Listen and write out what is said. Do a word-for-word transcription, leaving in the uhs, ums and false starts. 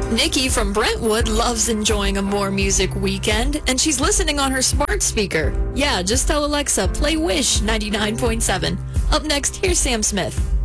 Nikki from Brentwood loves enjoying a More Music weekend, and she's listening on her smart speaker. Yeah, just tell Alexa, play Wish ninety-nine point seven. Up next, here's Sam Smith.